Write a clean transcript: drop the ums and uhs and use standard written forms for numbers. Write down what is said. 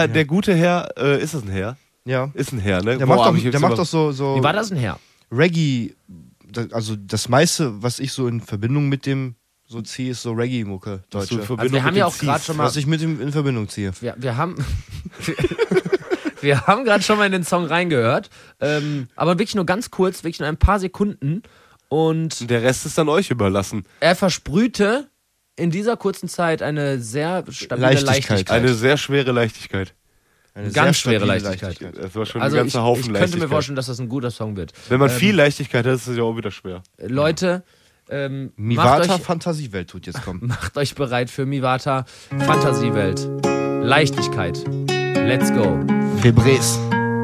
Der gute Herr, ist das ein Herr? Ja. Ist ein Herr, ne? Der macht doch so Wie war das ein Herr? Reggae. Also das meiste, was ich so in Verbindung mit dem so ziehe, ist so Reggae-Mucke, deutsche. Also wir haben ja auch gerade schon mal... Was ich mit ihm in Verbindung ziehe. Wir haben... Wir haben gerade schon mal in den Song reingehört, aber wirklich nur ganz kurz, wirklich nur ein paar Sekunden und der Rest ist dann euch überlassen. Er versprühte in dieser kurzen Zeit eine sehr stabile Leichtigkeit. Eine sehr schwere Leichtigkeit. Eine ganz schwere Leichtigkeit. Das war schon Also ein ganzer Haufen ich Leichtigkeit. könnte mir vorstellen, dass das ein guter Song wird. Wenn man viel Leichtigkeit hat, ist es ja auch wieder schwer. Leute, Mivata Fantasiewelt tut jetzt kommen. Macht euch bereit für Mivata Fantasiewelt. Leichtigkeit. Let's go. Febres.